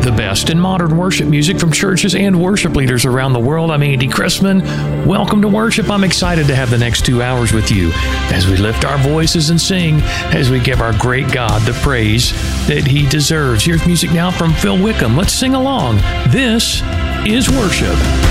The best in modern worship music from churches and worship leaders around the world. I'm Andy Christman. Welcome to worship. I'm excited to have the next 2 hours with you as we lift our voices and sing, as we give our great God the praise that He deserves. Here's music now from Phil Wickham. Let's sing along. This is worship.